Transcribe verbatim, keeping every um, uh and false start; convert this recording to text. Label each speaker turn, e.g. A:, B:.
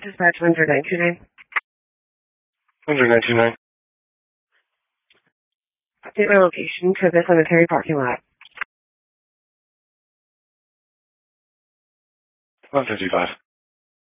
A: Dispatch one zero nine two nine.
B: one zero nine two nine.
A: Update my location to the cemetery parking lot.
B: one fifty-five.